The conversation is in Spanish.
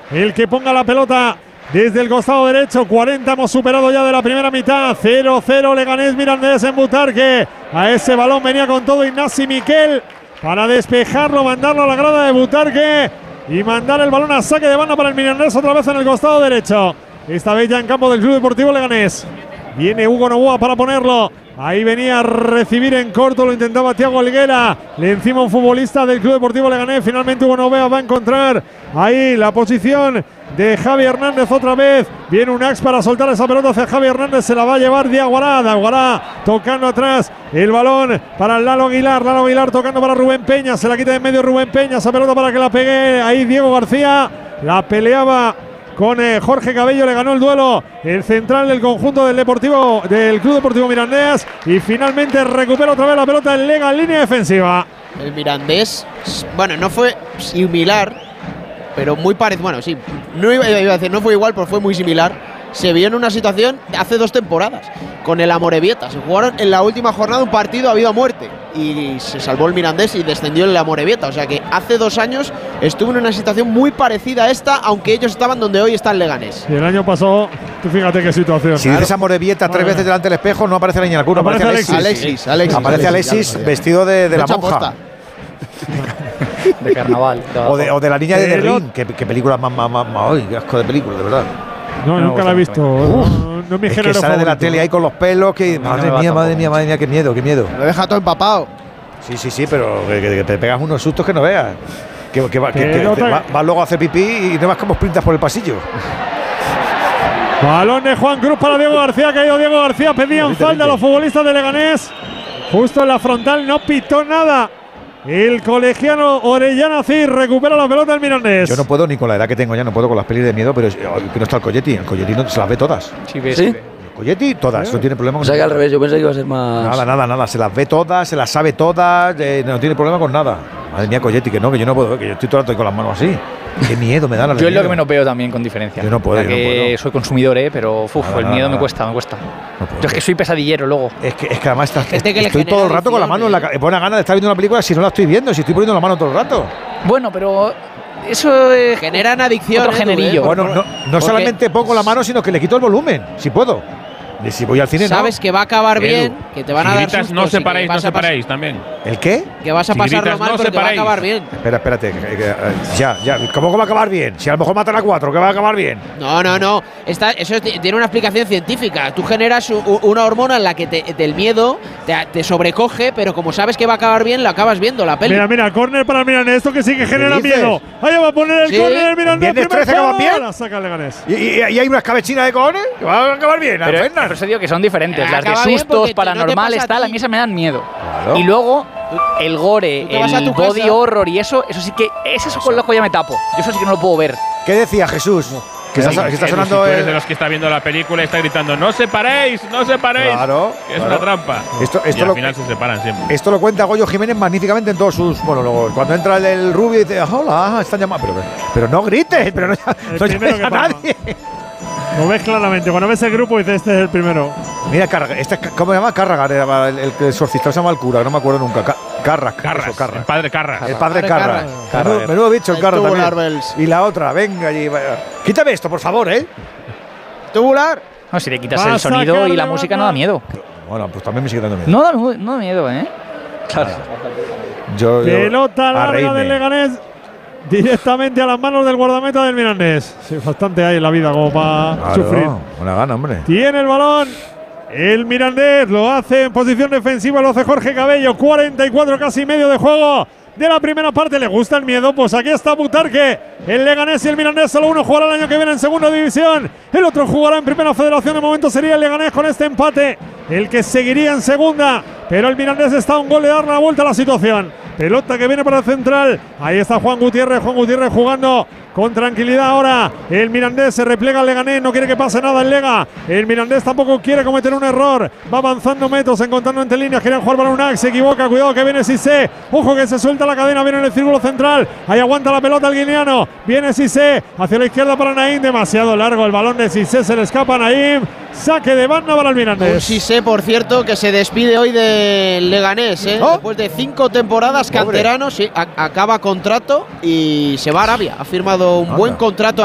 el que ponga la pelota desde el costado derecho. 40 hemos superado ya de la primera mitad. 0-0 Leganés Mirandés en Butarque. A ese balón venía con todo Ignasi Miquel para despejarlo, mandarlo a la grada de Butarque y mandar el balón a saque de banda para el Mirandés otra vez en el costado derecho. Esta vez ya en campo del Club Deportivo Leganés. Viene Hugo Novoa para ponerlo. Ahí venía a recibir en corto, lo intentaba Thiago Helguera. Le encima un futbolista del Club Deportivo Leganés. Finalmente Hugo Novoa va a encontrar ahí la posición de Javi Hernández otra vez. Viene un Ax para soltar esa pelota hacia Javi Hernández. Se la va a llevar Diaguará. Diaguará tocando atrás. El balón para Lalo Aguilar. Lalo Aguilar tocando para Rubén Peña. Se la quita de en medio Rubén Peña. Esa pelota para que la pegue ahí Diego García. La peleaba con Jorge Cabello, le ganó el duelo el central del conjunto del Club Deportivo Mirandés y finalmente recupera otra vez la pelota en Lega en línea defensiva. El Mirandés, bueno, no fue similar, pero muy parecido. Bueno, sí, no iba a decir no fue igual, pero fue muy similar. Se vio en una situación hace 2 temporadas con el Amorebieta. Se jugaron en la última jornada un partido a vida o muerte y se salvó el Mirandés y descendió el Amorebieta. O sea que hace 2 años estuvo en una situación muy parecida a esta, aunque ellos estaban donde hoy está el Leganés. Y el año pasado, tú fíjate qué situación. Si dices Amorebieta 3 veces delante del espejo, no aparece la niña Cura, aparece Alexis. Aparece Alexis vestido de la monja. De carnaval. O de la niña de The Ring. Qué película más. ¡Ay, qué asco de película, de verdad! No, nunca la he visto. No es mi género que sale favorito. de la tele ahí con los pelos. Que, madre mía, qué miedo. Lo deja todo empapado. Sí, pero que te pegas unos sustos que no veas. Que vas luego a hacer pipí y no vas como sprintas por el pasillo. Balón de Juan Cruz para Diego García. Ha caído Diego García. Pedían falta a los futbolistas de Leganés. Justo en la frontal, no pitó nada. El colegiano Orellana Cid recupera la pelota del Mirandés. Yo no puedo, ni con la edad que tengo ya, no puedo con las pelis de miedo, pero que no está el Coyetti. El Coyetti no, se las ve todas. Sí. El Coyetti todas, no tiene problema con nada. O sea que al revés, yo pensé que iba a ser más… Nada, se las ve todas, se las sabe todas, no tiene problema con nada. Madre mía, Coyetti, que yo no puedo, que yo estoy todo el rato con las manos así. Qué miedo me da la. Yo es lo que menos veo también, con diferencia. Yo no puedo. Soy consumidor, pero el miedo me cuesta. No yo es que soy pesadillero luego. Es que además estoy todo el rato con la mano en la cabeza. Buena gana de estar viendo una película si no la estoy viendo, si estoy poniendo la mano todo el rato. Bueno, pero eso generan adicción. Otro generillo. Bueno, no solamente pongo la mano, sino que le quito el volumen, si puedo. Y si voy al cine, sabes que va a acabar bien, que te van a dar sustos. No separéis también. ¿El qué? Que vas a pasarlo mal, pero que va a acabar bien. Espérate. Ya. ¿Cómo va a acabar bien? Si a lo mejor matan a 4, que va a acabar bien. No. Eso tiene una explicación científica. Tú generas una hormona en la que del miedo te sobrecoge, pero como sabes que va a acabar bien, lo acabas viendo, la peli. Mira, córner para el Mirandés, esto que sí que genera miedo. Ahí va a poner el córner el Mirandés. ¿Viernes 13 que van bien? La saca el Leganés. ¿Y hay unas cabecinas de cojones que van a acabar bien. Pero eso digo que son diferentes. Las de sustos, paranormales, tal, a mí esas me dan miedo. Claro. Y luego el gore, el body horror y eso sí que eso con el ojo ya me tapo. Yo eso sí que no lo puedo ver. ¿Qué decía Jesús? Que está sonando. Si tú eres de los que está viendo la película y está gritando ¡no separéis! Claro. Que es una trampa. Y al final se separan siempre. Esto lo cuenta Goyo Jiménez magníficamente en todos sus monólogos. Cuando entra el rubio y dice ¡hola! Están llamando. Pero no grites, pero no llames a nadie. Lo ves claramente. Cuando ves el grupo dices, este es el primero. Mira, ¿cómo se llama? Cárraga, el exorcista, se llama el cura, no me acuerdo nunca. Carras. El padre Carras. El padre Carras. Menudo bicho el Carras también. Y la otra, venga allí. Quítame esto, por favor, ¿eh? Tubular. No, si le quitas el sonido y la música no da miedo. Bueno, pues también me sigue dando miedo. No da miedo, ¿eh? Claro. Pelota larga del Leganés. Directamente a las manos del guardameta del Mirandés. Sí, bastante hay en la vida como para sufrir. Buena gana, hombre. Tiene el balón. El Mirandés lo hace en posición defensiva, lo hace Jorge Cabello. 44 casi medio de juego de la primera parte. ¿Le gusta el miedo? Pues aquí está Butarque. El Leganés y el Mirandés, solo uno jugará el año que viene en segunda división. El otro jugará en primera federación. De momento sería el Leganés con este empate el que seguiría en segunda. Pero el Mirandés está a un gol de dar la vuelta a la situación. Pelota que viene para el central. Ahí está Juan Gutiérrez jugando con tranquilidad ahora. El Mirandés se replega al Leganés, no quiere que pase nada el Lega. El Mirandés tampoco quiere cometer un error. Va avanzando metros, encontrando entre líneas. Querían jugar para un Ax, se equivoca. Cuidado que viene Cissé. Ojo que se suelta la cadena, viene en el círculo central. Ahí aguanta la pelota el guineano. Viene Cissé hacia la izquierda para Naim. Demasiado largo el balón de Cissé, se le escapa a Naim. Saque de banda para el Mirandés. Un Cissé, por cierto, que se despide hoy del Leganés, ¿eh? Después de 5 temporadas, canterano, sí, acaba contrato y se va a Arabia. Ha firmado un buen contrato.